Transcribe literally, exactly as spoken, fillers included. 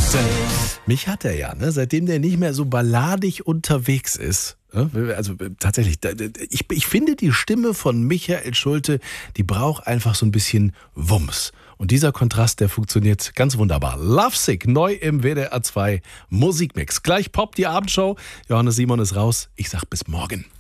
Mich hat er ja, ne? Seitdem der nicht mehr so balladig unterwegs ist. Also tatsächlich, ich, ich finde die Stimme von Michael Schulte, die braucht einfach so ein bisschen Wumms. Und dieser Kontrast, der funktioniert ganz wunderbar. Lovesick, neu im W D R zwei Musikmix. Gleich poppt die Abendshow. Johannes Simon ist raus. Ich sag bis morgen.